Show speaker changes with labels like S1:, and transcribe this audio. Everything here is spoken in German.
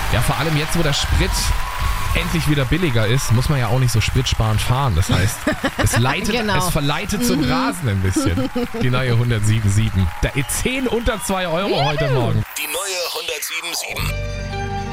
S1: Ja, vor allem jetzt, wo der Sprit endlich wieder billiger ist, muss man ja auch nicht so spritsparend fahren. Das heißt, es verleitet zum Rasen ein bisschen. Die neue 107.7. 10 unter 2 Euro heute Morgen.
S2: Die neue 107.7.